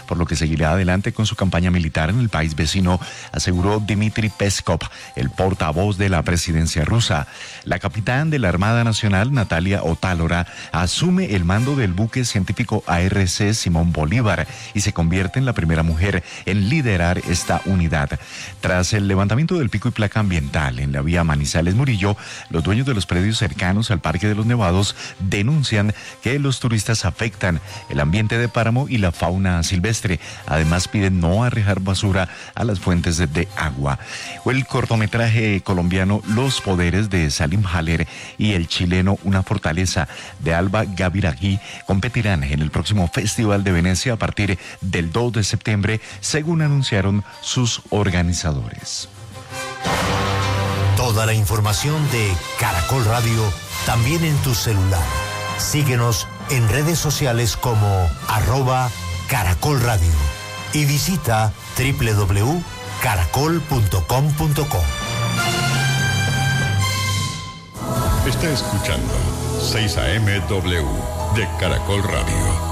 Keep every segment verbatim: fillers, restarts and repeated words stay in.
por lo que seguirá adelante con su campaña militar en el país vecino, aseguró Dmitry Peskov, el portavoz de la presidencia rusa. La capitán de la Armada Nacional, Natalia Otálora, asume el mando del buque científico A R C Simón Bolívar y se convierte en la primera mujer en liderar esta unidad. Tras el levantamiento del pico y placa ambiental en la vía Manizales-Murillo, los dueños de los predios cercanos al Parque de los Nevados denuncian que los turistas afectan el ambiente de páramo y la fauna silvestre. Además, piden no arrojar basura a las fuentes de, de agua. El cortometraje colombiano Los Poderes de Salim Haller y el chileno Una Fortaleza de Alba Gaviragui competirán en el próximo Festival de Venecia a partir del dos de septiembre, según anunciaron sus organizadores. Toda la información de Caracol Radio también en tu celular. Síguenos en redes sociales como arroba Caracol Radio y visita doble u doble u doble u punto caracol punto com punto co. Está escuchando seis A M W de Caracol Radio.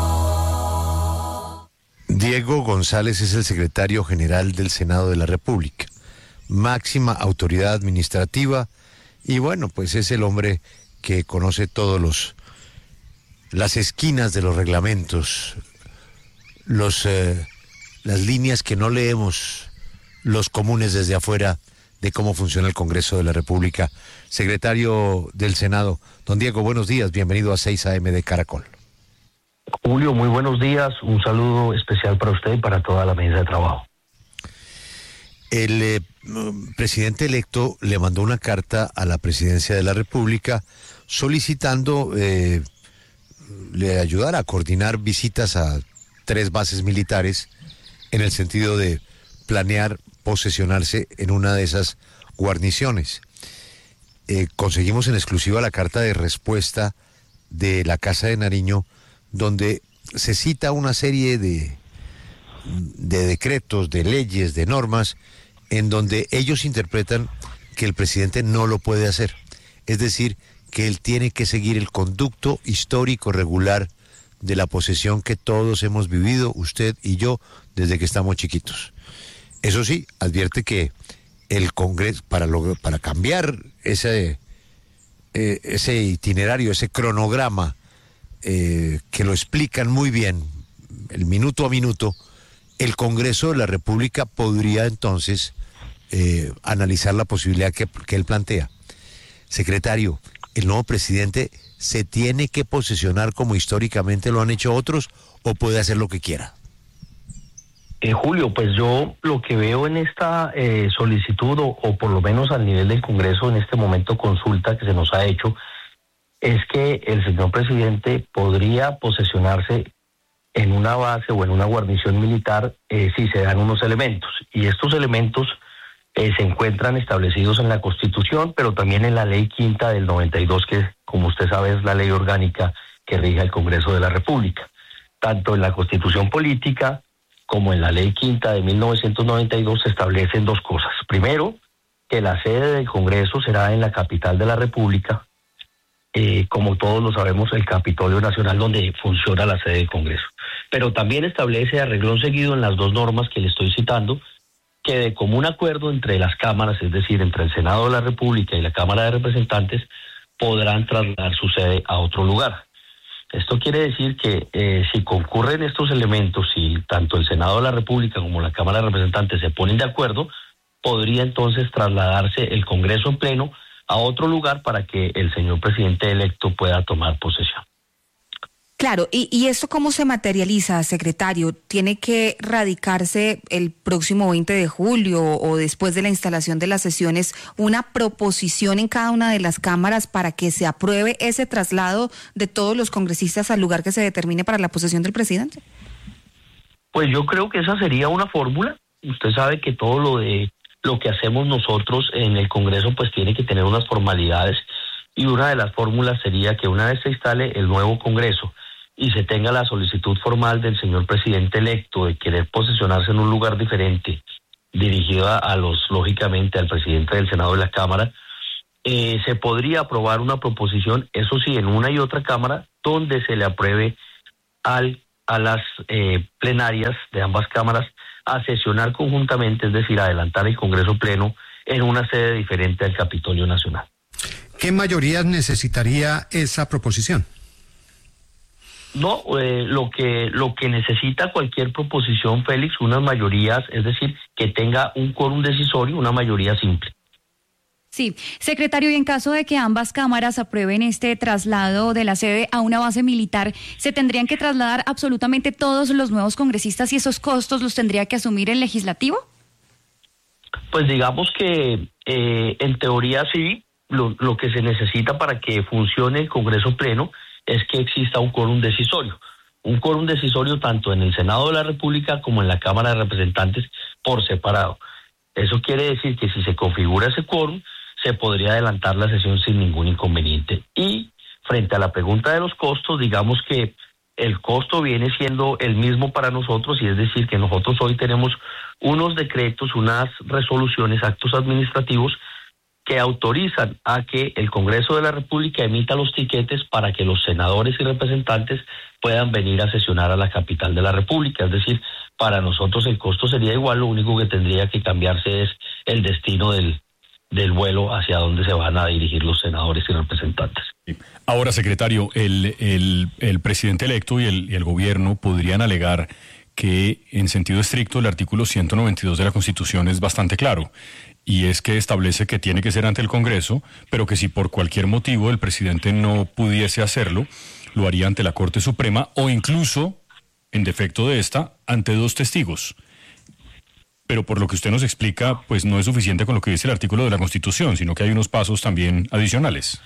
Diego González es el secretario general del Senado de la República, máxima autoridad administrativa, y bueno, pues es el hombre que conoce todos los las esquinas de los reglamentos, los eh, las líneas que no leemos los comunes desde afuera de cómo funciona el Congreso de la República. Secretario del Senado, don Diego, buenos días, bienvenido a seis A M de Caracol. Julio, muy buenos días, un saludo especial para usted y para toda la mesa de trabajo. El eh, presidente electo le mandó una carta a la Presidencia de la República solicitando eh, le ayudara a coordinar visitas a tres bases militares en el sentido de planear posesionarse en una de esas guarniciones. Eh, conseguimos en exclusiva la carta de respuesta de la Casa de Nariño, donde se cita una serie de, de decretos, de leyes, de normas, en donde ellos interpretan que el presidente no lo puede hacer. Es decir, que él tiene que seguir el conducto histórico regular de la posesión que todos hemos vivido, usted y yo, desde que estamos chiquitos. Eso sí, advierte que el Congreso, para, lo, para cambiar ese, eh, ese itinerario, ese cronograma, eh, que lo explican muy bien, el minuto a minuto, el Congreso de la República podría entonces eh, analizar la posibilidad que, que él plantea. Secretario, ¿el nuevo presidente se tiene que posesionar como históricamente lo han hecho otros o puede hacer lo que quiera? Eh, Julio, pues yo lo que veo en esta eh, solicitud, o, o por lo menos al nivel del Congreso en este momento consulta que se nos ha hecho, es que el señor presidente podría posesionarse en una base o en una guarnición militar eh, si se dan unos elementos. Y estos elementos eh, se encuentran establecidos en la Constitución, pero también en la Ley Quinta del noventa y dos, que como usted sabe es la ley orgánica que rige el Congreso de la República. Tanto en la Constitución Política como en la Ley Quinta de mil novecientos noventa y dos se establecen dos cosas. Primero, que la sede del Congreso será en la capital de la República, eh, como todos lo sabemos, el Capitolio Nacional, donde funciona la sede del Congreso. Pero también establece a renglón seguido en las dos normas que le estoy citando, que de común acuerdo entre las cámaras, es decir, entre el Senado de la República y la Cámara de Representantes, podrán trasladar su sede a otro lugar. Esto quiere decir que eh, si concurren estos elementos, si tanto el Senado de la República como la Cámara de Representantes se ponen de acuerdo, podría entonces trasladarse el Congreso en pleno a otro lugar para que el señor presidente electo pueda tomar posesión. Claro, ¿y, y esto cómo se materializa, secretario? ¿Tiene que radicarse el próximo veinte de julio o después de la instalación de las sesiones una proposición en cada una de las cámaras para que se apruebe ese traslado de todos los congresistas al lugar que se determine para la posesión del presidente? Pues yo creo que esa sería una fórmula. Usted sabe que todo lo de lo que hacemos nosotros en el Congreso pues tiene que tener unas formalidades, y una de las fórmulas sería que una vez se instale el nuevo Congreso y se tenga la solicitud formal del señor presidente electo de querer posesionarse en un lugar diferente, dirigida a los, lógicamente, al presidente del Senado y la Cámara, eh, se podría aprobar una proposición, eso sí, en una y otra Cámara, donde se le apruebe al a las eh, plenarias de ambas cámaras a sesionar conjuntamente, es decir, adelantar el Congreso Pleno en una sede diferente del Capitolio Nacional. ¿Qué mayorías necesitaría esa proposición? No, eh, lo que lo que necesita cualquier proposición, Félix, unas mayorías, es decir, que tenga un quórum decisorio, una mayoría simple. Sí, secretario, y en caso de que ambas cámaras aprueben este traslado de la sede a una base militar, ¿se tendrían que trasladar absolutamente todos los nuevos congresistas y esos costos los tendría que asumir el legislativo? Pues digamos que eh, en teoría sí, lo, lo que se necesita para que funcione el Congreso Pleno es que exista un quórum decisorio. Un quórum decisorio tanto en el Senado de la República como en la Cámara de Representantes por separado. Eso quiere decir que si se configura ese quórum, se podría adelantar la sesión sin ningún inconveniente. Y frente a la pregunta de los costos, digamos que el costo viene siendo el mismo para nosotros, y es decir, que nosotros hoy tenemos unos decretos, unas resoluciones, actos administrativos que autorizan a que el Congreso de la República emita los tiquetes para que los senadores y representantes puedan venir a sesionar a la capital de la República. Es decir, para nosotros el costo sería igual, lo único que tendría que cambiarse es el destino del del vuelo hacia donde se van a dirigir los senadores y representantes. Ahora, secretario, el, el, el presidente electo y el, y el gobierno podrían alegar que, en sentido estricto, el artículo ciento noventa y dos de la Constitución es bastante claro, y es que establece que tiene que ser ante el Congreso, pero que si por cualquier motivo el presidente no pudiese hacerlo, lo haría ante la Corte Suprema o incluso, en defecto de esta, ante dos testigos. Pero por lo que usted nos explica, pues no es suficiente con lo que dice el artículo de la Constitución, sino que hay unos pasos también adicionales.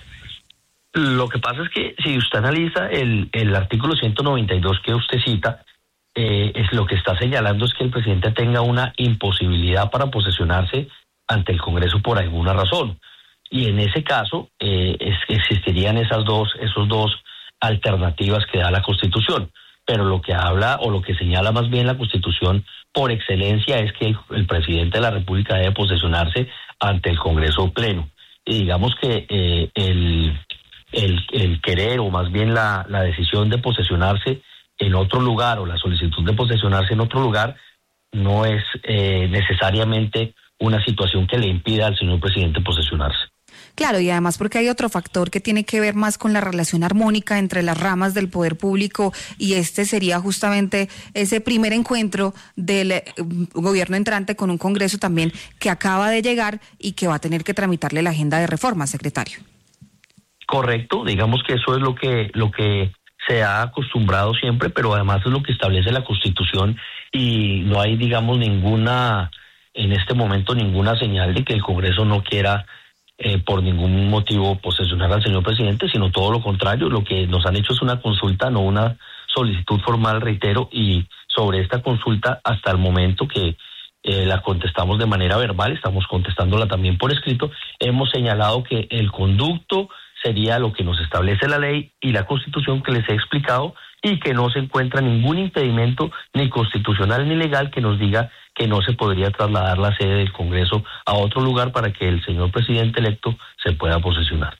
Lo que pasa es que si usted analiza el, el artículo ciento noventa y dos que usted cita, eh, es lo que está señalando es que el presidente tenga una imposibilidad para posesionarse ante el Congreso por alguna razón. Y en ese caso eh, es, existirían esas dos, esos dos alternativas que da la Constitución. Pero lo que habla o lo que señala más bien la Constitución por excelencia es que el, el presidente de la República debe posesionarse ante el Congreso Pleno. Y digamos que eh, el, el, el querer o más bien la, la decisión de posesionarse en otro lugar o la solicitud de posesionarse en otro lugar no es eh, necesariamente una situación que le impida al señor presidente posesionarse. Claro, y además porque hay otro factor que tiene que ver más con la relación armónica entre las ramas del poder público, y este sería justamente ese primer encuentro del eh, gobierno entrante con un Congreso también que acaba de llegar y que va a tener que tramitarle la agenda de reforma, secretario. Correcto, digamos que eso es lo que, lo que se ha acostumbrado siempre, pero además es lo que establece la Constitución, y no hay, digamos, ninguna, en este momento, ninguna señal de que el Congreso no quiera Eh, por ningún motivo posesionar al señor presidente, sino todo lo contrario. Lo que nos han hecho es una consulta, no una solicitud formal, reitero, y sobre esta consulta, hasta el momento que eh, la contestamos de manera verbal, estamos contestándola también por escrito, hemos señalado que el conducto sería lo que nos establece la ley y la Constitución que les he explicado, y que no se encuentra ningún impedimento ni constitucional ni legal que nos diga que no se podría trasladar la sede del Congreso a otro lugar para que el señor presidente electo se pueda posesionar.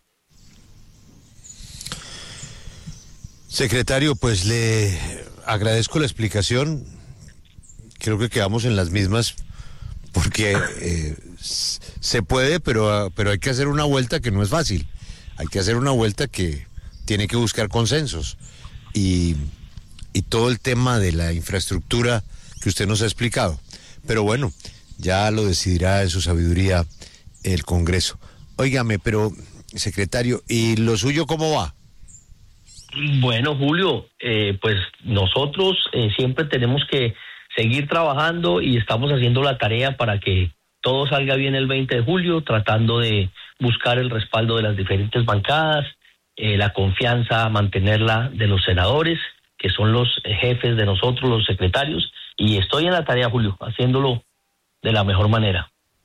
Secretario, pues le agradezco la explicación. Creo que quedamos en las mismas, porque eh, se puede, pero, pero hay que hacer una vuelta que no es fácil. Hay que hacer una vuelta que tiene que buscar consensos. Y, y todo el tema de la infraestructura que usted nos ha explicado. Pero bueno, ya lo decidirá en su sabiduría el Congreso. Óigame, pero, secretario, ¿y lo suyo cómo va? Bueno, Julio, eh, pues nosotros eh, siempre tenemos que seguir trabajando y estamos haciendo la tarea para que todo salga bien el veinte de julio, tratando de buscar el respaldo de las diferentes bancadas, eh, la confianza, mantenerla de los senadores, que son los jefes de nosotros, los secretarios, y estoy en la tarea, Julio, haciéndolo de la mejor manera.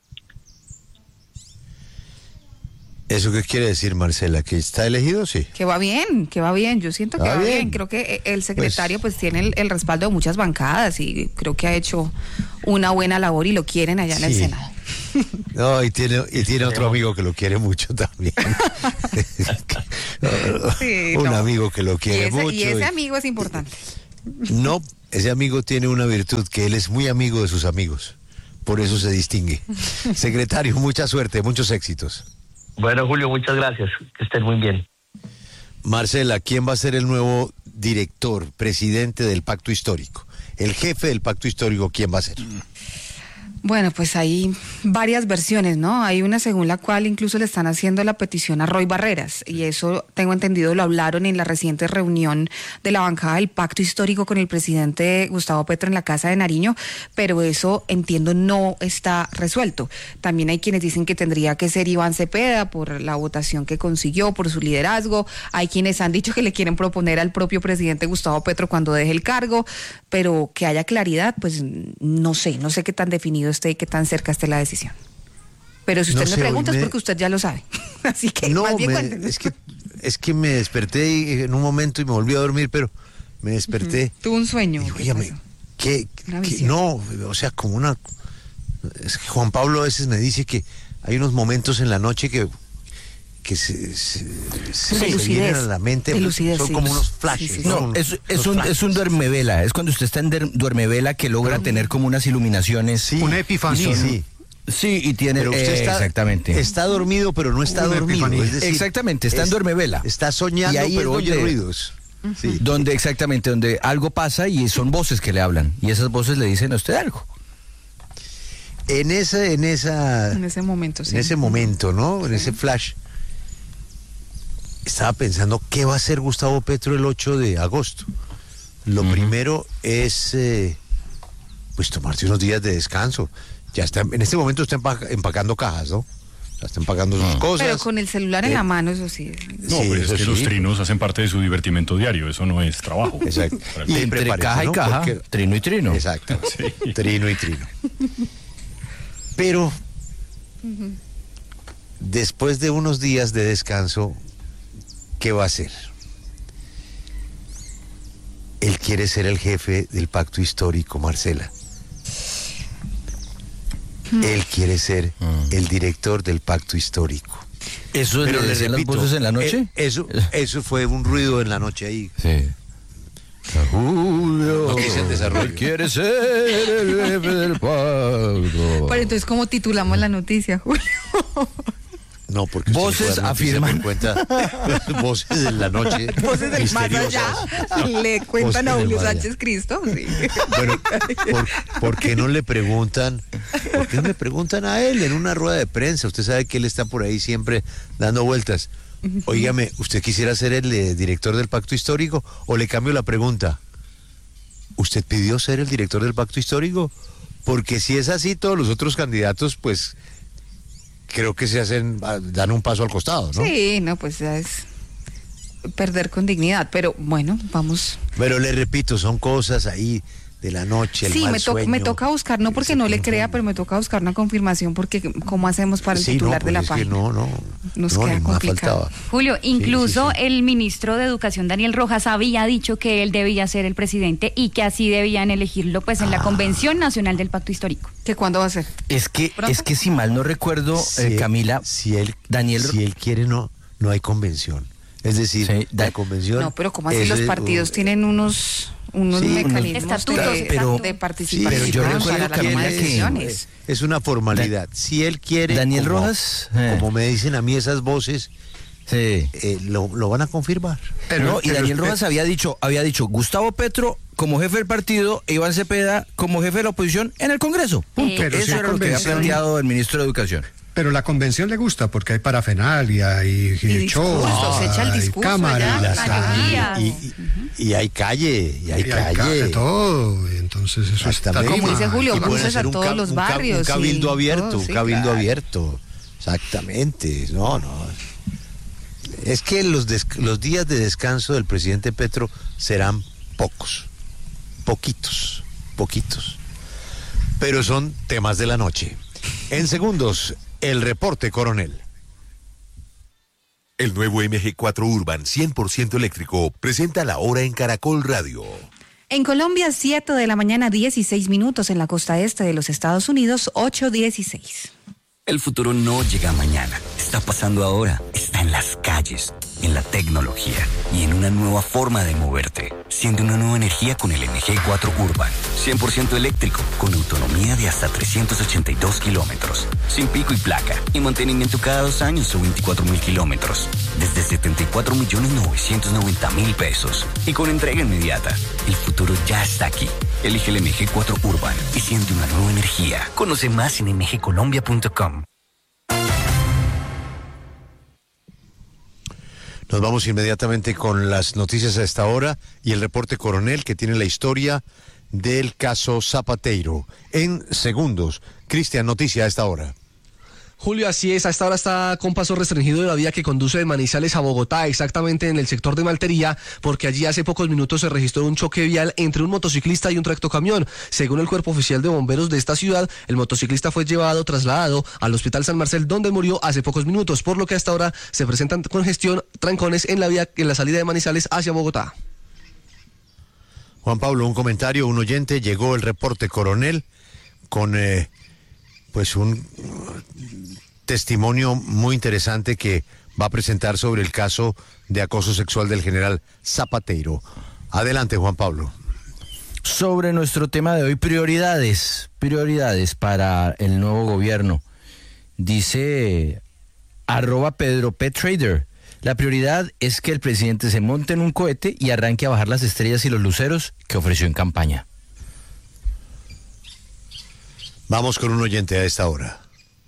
¿Eso qué quiere decir, Marcela? ¿Que está elegido? Sí. Que va bien, que va bien. Yo siento que va, va bien. bien. Creo que el secretario pues, pues tiene el, el respaldo de muchas bancadas y creo que ha hecho una buena labor y lo quieren allá sí. en el Senado. No, y tiene, y tiene otro amigo que lo quiere mucho también. Sí, un no. amigo que lo quiere y ese, mucho. Y ese y, amigo es importante. No, ese amigo tiene una virtud, que él es muy amigo de sus amigos. Por eso se distingue. Secretario, mucha suerte, muchos éxitos. Bueno, Julio, muchas gracias. Que estén muy bien. Marcela, ¿quién va a ser el nuevo director, presidente del Pacto Histórico? El jefe del Pacto Histórico, ¿quién va a ser? Bueno, pues hay varias versiones, ¿no? Hay una según la cual incluso le están haciendo la petición a Roy Barreras, y eso, tengo entendido, lo hablaron en la reciente reunión de la bancada del Pacto Histórico con el presidente Gustavo Petro en la Casa de Nariño, pero eso, entiendo, no está resuelto. También hay quienes dicen que tendría que ser Iván Cepeda por la votación que consiguió, por su liderazgo. Hay quienes han dicho que le quieren proponer al propio presidente Gustavo Petro cuando deje el cargo, pero que haya claridad, pues no sé, no sé qué tan definido esté y qué tan cerca esté la decisión. Pero si usted No me sé, pregunta hoy es me- porque usted ya lo sabe. Así que No, más bien me- cuéntenos. es que es que me desperté y- en un momento y me volví a dormir, pero me desperté. Tuvo un sueño. Digo, ¿qué "Óigame, pasó? ¿qué, Una qué- visión. no, o sea, como una... Es que Juan Pablo a veces me dice que hay unos momentos en la noche que que se, se, se- De se lucidez, vienen a la mente, de lucidez, son sí. como unos Sí, flashes. sí, sí. No, Son es, unos es, un, flashes. es un duermevela, es cuando usted está en der- duermevela que logra tener como unas iluminaciones. Sí, Una epifanía. sí, sí. Sí, y tiene... Pero usted eh, está, exactamente. está dormido, pero no está Una dormido. epifanía. Es decir, Exactamente, está en es- duermevela. Está soñando, Y ahí es pero oye donde- ruidos. Sí. Donde exactamente, donde algo pasa y son voces que le hablan. Y esas voces le dicen a usted algo. En esa, en esa, En ese momento, sí. en ese momento, ¿no? En ese flash. Estaba pensando qué va a hacer Gustavo Petro el ocho de agosto. Lo Ujú. primero es eh, pues tomarse unos días de descanso. Ya está, en este momento está empaca- empacando cajas, ¿no? Ya está empacando sus Ah. cosas. Pero con el celular en Eh, la mano, eso sí. No, Sí, pero es eso que sí. los trinos hacen parte de su divertimento diario, eso no es trabajo. Exacto. Para el- Y Entre prepárese, caja y ¿no? caja, Porque- trino y trino. Exacto. Sí. Trino y trino. Pero después de unos días de descanso, ¿qué va a hacer? Él quiere ser el jefe del Pacto Histórico, Marcela. Él quiere ser el director del Pacto Histórico. ¿Eso Pero le le decían las repito, voces en la noche? eh, eso, eso fue un ruido en la noche ahí. Sí. Julio, No quise el desarrollo. quiere ser el jefe del pacto. Pero entonces, ¿cómo titulamos la noticia, Julio? No, porque usted Voces fue a la noticia, afirman. me cuenta voces en la noche. Voces del más allá. misteriosas. Le cuentan Voces a del Julio más allá. Sánchez Cristo. Sí. Bueno, ¿por, por qué no le preguntan? ¿Por qué no le preguntan a él en una rueda de prensa? Usted sabe que él está por ahí siempre dando vueltas. Óigame, ¿usted quisiera ser el eh, director del Pacto Histórico? ¿O le cambio la pregunta? ¿Usted pidió ser el director del Pacto Histórico? Porque si es así, todos los otros candidatos, pues, creo que se hacen, ah, dan un paso al costado, ¿no? Sí, no, pues ya es perder con dignidad. Pero bueno, vamos. Pero le repito, son cosas ahí de la noche, el Sí, mal me, to- sueño, me toca buscar, no porque ese no le punto. crea, pero me toca buscar una confirmación porque ¿cómo hacemos para el Sí, titular no, de la pues es que página? no, no, Nos no, queda ni más complicado. faltaba. Julio, incluso sí, sí. el ministro de Educación, Daniel Rojas, había dicho que él debía ser el presidente y que así debían elegirlo pues en la Convención Nacional del Pacto Histórico. ¿Que cuándo va a ser? Es que, ¿Pronto? es que si mal no recuerdo, Si eh, él- Camila, si él, Daniel- si él quiere, no, no hay convención. Es decir, Sí, la da- convención. No, pero como así es, los eh, partidos uh, tienen unos unos Sí, unos mecanismos estatutos, de, pero- de Sí, participación pero yo para recuerdo, la toma Camila, de que- decisiones. Es una formalidad. Si él quiere. Daniel como- Rojas, eh. Como me dicen a mí esas voces, sí. eh, lo, lo van a confirmar. Pero- no, y pero- Daniel Rojas había dicho, había dicho Gustavo Petro como jefe del partido e Iván Cepeda como jefe de la oposición en el Congreso. Punto. Eh, Pero Eso si hay era lo que había convención- planteado el ministro de Educación. Pero la convención le gusta porque hay parafernalia y, y, Y discursos, show, echa el hay discurso cámaras, allá, hay- mayoría. Y, y- y hay calle, y hay y hay calle. ca- todo. y entonces eso está Exactamente. Como dice Julio, Y pueden buses hacer a un todos ca- los un ca- barrios Un cabildo y abierto, todo, un sí, cabildo claro. abierto. Exactamente. No, no. Es que los, des- los días de descanso del presidente Petro serán pocos. Poquitos. Poquitos. Pero son temas de la noche. En segundos, el reporte, coronel. El nuevo M G cuatro Urban cien por ciento eléctrico presenta la hora en Caracol Radio. En Colombia, siete de la mañana, dieciséis minutos. En la costa este de los Estados Unidos, ocho dieciséis. El futuro no llega mañana. Está está pasando ahora está en las calles, en la tecnología y en una nueva forma de moverte. Siente una nueva energía con el M G cuatro Urban. cien por ciento eléctrico, con autonomía de hasta trescientos ochenta y dos kilómetros. Sin pico y placa. Y mantenimiento cada dos años o veinticuatro mil kilómetros. Desde setenta y cuatro millones novecientos noventa mil pesos. Y con entrega inmediata. El futuro ya está aquí. Elige el M G cuatro Urban y siente una nueva energía. Conoce más en m g colombia punto com. Nos vamos inmediatamente con las noticias a esta hora y el reporte coronel que tiene la historia del caso Zapateiro. En segundos, Cristian, noticia a esta hora. Julio, así es, a esta hora está con paso restringido de la vía que conduce de Manizales a Bogotá, exactamente en el sector de Maltería, porque allí hace pocos minutos se registró un choque vial entre un motociclista y un tractocamión. Según el cuerpo oficial de bomberos de esta ciudad, el motociclista fue llevado, trasladado al Hospital San Marcel, donde murió hace pocos minutos, por lo que hasta ahora se presentan congestión, trancones en la vía, en la salida de Manizales hacia Bogotá. Juan Pablo, un comentario, un oyente, llegó el reporte coronel con eh, pues un testimonio muy interesante que va a presentar sobre el caso de acoso sexual del general Zapateiro. Adelante, Juan Pablo. Sobre nuestro tema de hoy, prioridades, prioridades para el nuevo gobierno. Dice arroba Pedro P. Trader. La prioridad es que el presidente se monte en un cohete y arranque a bajar las estrellas y los luceros que ofreció en campaña. Vamos con un oyente a esta hora.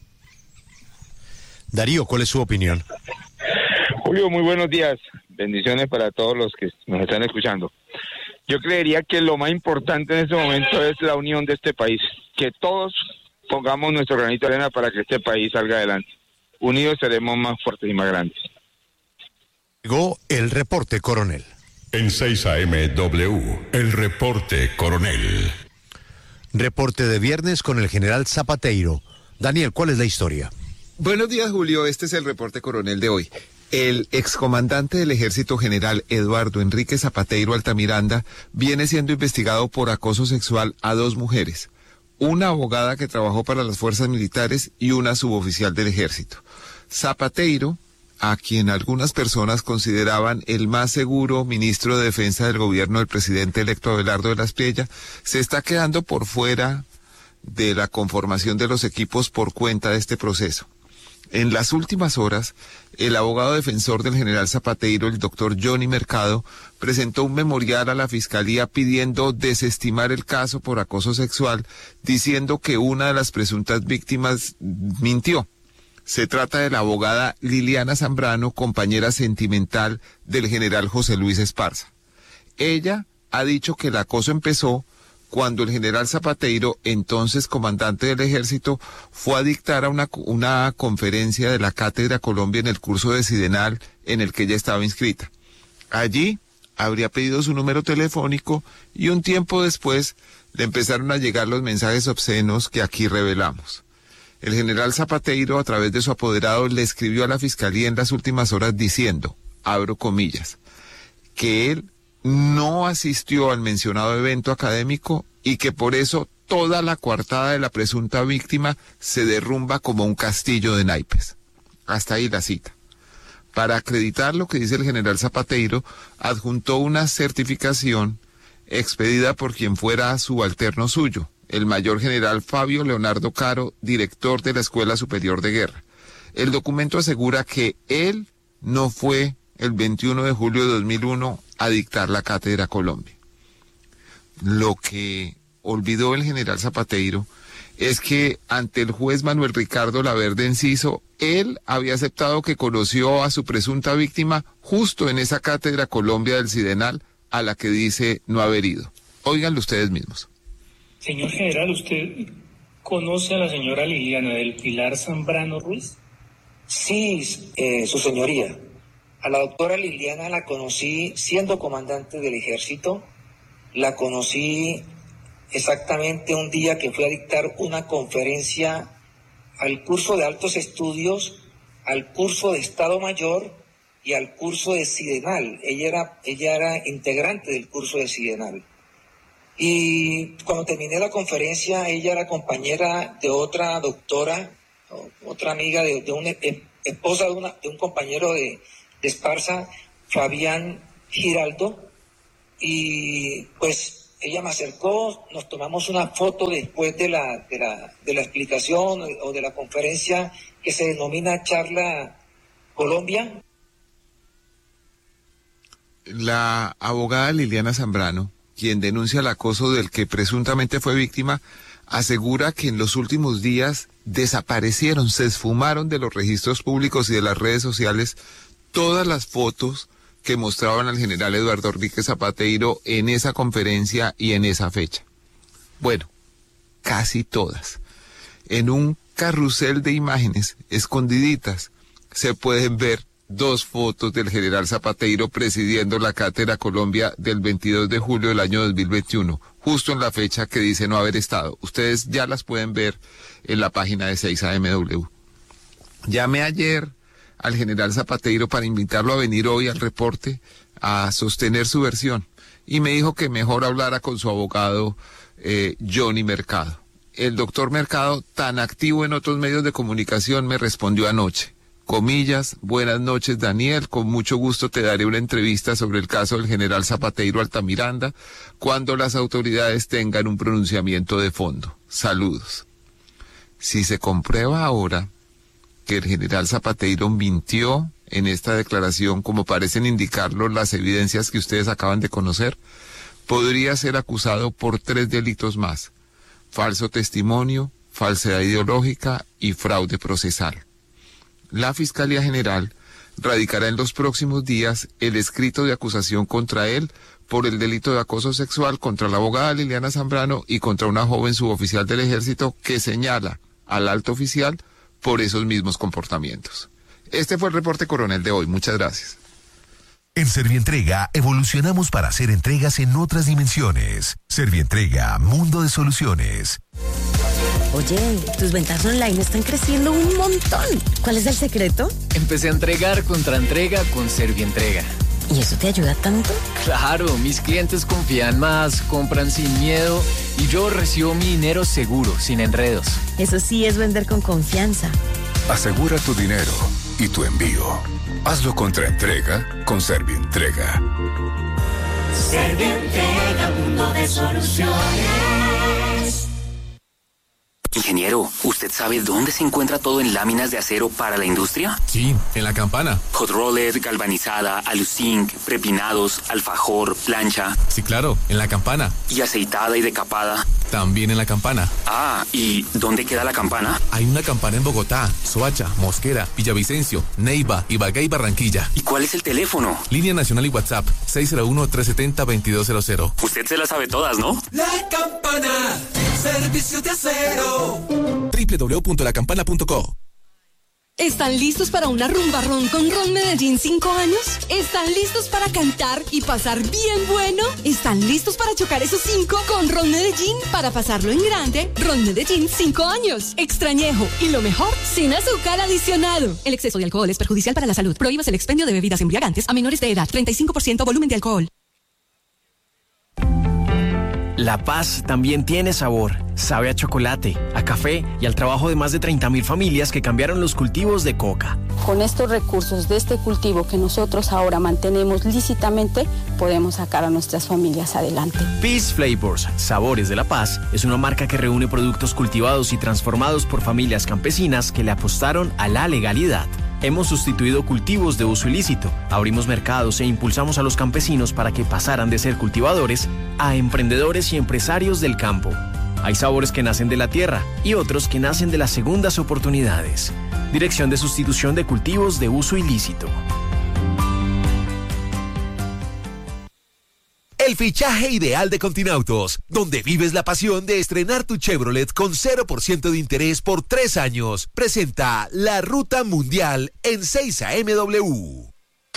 Darío, ¿cuál es su opinión? Julio, muy buenos días. Bendiciones para todos los que nos están escuchando. Yo creería que lo más importante en este momento es la unión de este país. Que todos pongamos nuestro granito de arena para que este país salga adelante. Unidos seremos más fuertes y más grandes. Llegó el reporte coronel. En seis A M W, el reporte coronel. Reporte de viernes con el general Zapateiro. Daniel, ¿cuál es la historia? Buenos días, Julio. Este es el reporte coronel de hoy. El excomandante del Ejército General Eduardo Enrique Zapateiro Altamiranda viene siendo investigado por acoso sexual a dos mujeres, una abogada que trabajó para las fuerzas militares y una suboficial del Ejército. Zapateiro, a quien algunas personas consideraban el más seguro ministro de Defensa del gobierno del presidente electo Abelardo de la Espriella, se está quedando por fuera de la conformación de los equipos por cuenta de este proceso. En las últimas horas, el abogado defensor del general Zapateiro, el doctor Johnny Mercado, presentó un memorial a la Fiscalía pidiendo desestimar el caso por acoso sexual, diciendo que una de las presuntas víctimas mintió. Se trata de la abogada Liliana Zambrano, compañera sentimental del general José Luis Esparza. Ella ha dicho que el acoso empezó cuando el general Zapateiro, entonces comandante del ejército, fue a dictar a una, una conferencia de la Cátedra Colombia en el curso de Sidenal en el que ella estaba inscrita. Allí habría pedido su número telefónico y un tiempo después le empezaron a llegar los mensajes obscenos que aquí revelamos. El general Zapateiro, a través de su apoderado, le escribió a la Fiscalía en las últimas horas diciendo, abro comillas, que él no asistió al mencionado evento académico y que por eso toda la coartada de la presunta víctima se derrumba como un castillo de naipes. Hasta ahí la cita. Para acreditar lo que dice el general Zapateiro, adjuntó una certificación expedida por quien fuera subalterno suyo, el mayor general Fabio Leonardo Caro, director de la Escuela Superior de Guerra. El documento asegura que él no fue el veintiuno de julio de dos mil uno a dictar la Cátedra Colombia. Lo que olvidó el general Zapateiro es que ante el juez Manuel Ricardo Laverde Enciso, él había aceptado que conoció a su presunta víctima justo en esa Cátedra Colombia del Sidenal a la que dice no haber ido. Óiganlo ustedes mismos. Señor general, ¿usted conoce a la señora Liliana del Pilar Zambrano Ruiz? Sí, eh, su señoría. A la doctora Liliana la conocí siendo comandante del ejército, la conocí exactamente un día que fui a dictar una conferencia al curso de altos estudios, al curso de Estado Mayor y al curso de Sidenal. Ella era, ella era integrante del curso de Sidenal. Y cuando terminé la conferencia, ella era compañera de otra doctora, otra amiga de, de un esposa de, una, de un compañero de, de Esparza, Fabián Giraldo, y pues ella me acercó, nos tomamos una foto después de la, de la, de la explicación o de la conferencia que se denomina Charla Colombia. La abogada Liliana Zambrano, quien denuncia el acoso del que presuntamente fue víctima, asegura que en los últimos días desaparecieron, se esfumaron de los registros públicos y de las redes sociales todas las fotos que mostraban al general Eduardo Enrique Zapateiro en esa conferencia y en esa fecha. Bueno, casi todas. En un carrusel de imágenes escondiditas se pueden ver dos fotos del general Zapateiro presidiendo la Cátedra Colombia del veintidós de julio del año dos mil veintiuno, justo en la fecha que dice no haber estado. Ustedes ya las pueden ver en la página de seis A M W. Llamé ayer al general Zapateiro para invitarlo a venir hoy al reporte a sostener su versión y me dijo que mejor hablara con su abogado eh, Johnny Mercado. El doctor Mercado, tan activo en otros medios de comunicación, me respondió anoche. Comillas, buenas noches Daniel, con mucho gusto te daré una entrevista sobre el caso del general Zapateiro Altamiranda cuando las autoridades tengan un pronunciamiento de fondo. Saludos. Si se comprueba ahora que el general Zapateiro mintió en esta declaración, como parecen indicarlo las evidencias que ustedes acaban de conocer, podría ser acusado por tres delitos más: falso testimonio, falsedad ideológica y fraude procesal. La Fiscalía General radicará en los próximos días el escrito de acusación contra él por el delito de acoso sexual contra la abogada Liliana Zambrano y contra una joven suboficial del Ejército que señala al alto oficial por esos mismos comportamientos. Este fue el reporte coronel de hoy. Muchas gracias. En Servientrega evolucionamos para hacer entregas en otras dimensiones. Servientrega, mundo de soluciones. Oye, tus ventas online están creciendo un montón. ¿Cuál es el secreto? Empecé a entregar contra entrega con Servientrega. ¿Y eso te ayuda tanto? Claro, mis clientes confían más, compran sin miedo y yo recibo mi dinero seguro, sin enredos. Eso sí es vender con confianza. Asegura tu dinero y tu envío. Hazlo contra entrega con Servientrega. Servientrega, mundo de soluciones. Ingeniero, ¿usted sabe dónde se encuentra todo en láminas de acero para la industria? Sí, en la Campana. Hot roller, galvanizada, aluzinc, prepinados, alfajor, plancha. Sí, claro, en la Campana. ¿Y aceitada y decapada? También en la Campana. Ah, ¿y dónde queda la Campana? Hay una Campana en Bogotá, Soacha, Mosquera, Villavicencio, Neiva, Ibagué y Barranquilla. ¿Y cuál es el teléfono? Línea nacional y WhatsApp, seis cero uno, tres siete cero, dos dos cero cero. Usted se las sabe todas, ¿no? La Campana, servicios de acero. doble u doble u doble u punto la campana punto co. ¿Están listos para una rumba ron con Ron Medellín cinco años? ¿Están listos para cantar y pasar bien bueno? ¿Están listos para chocar esos cinco con Ron Medellín para pasarlo en grande? Ron Medellín cinco años. Extrañejo y lo mejor, sin azúcar adicionado. El exceso de alcohol es perjudicial para la salud. Prohíbas el expendio de bebidas embriagantes a menores de edad. treinta y cinco por ciento volumen de alcohol. La Paz también tiene sabor. Sabe a chocolate, a café y al trabajo de más de treinta mil familias que cambiaron los cultivos de coca. Con estos recursos de este cultivo que nosotros ahora mantenemos lícitamente, podemos sacar a nuestras familias adelante. Peace Flavors, Sabores de La Paz, es una marca que reúne productos cultivados y transformados por familias campesinas que le apostaron a la legalidad. Hemos sustituido cultivos de uso ilícito, abrimos mercados e impulsamos a los campesinos para que pasaran de ser cultivadores a emprendedores y empresarios del campo. Hay sabores que nacen de la tierra y otros que nacen de las segundas oportunidades. Dirección de Sustitución de Cultivos de Uso Ilícito. El fichaje ideal de Continautos, donde vives la pasión de estrenar tu Chevrolet con cero por ciento de interés por tres años. Presenta la Ruta Mundial en seis A M W.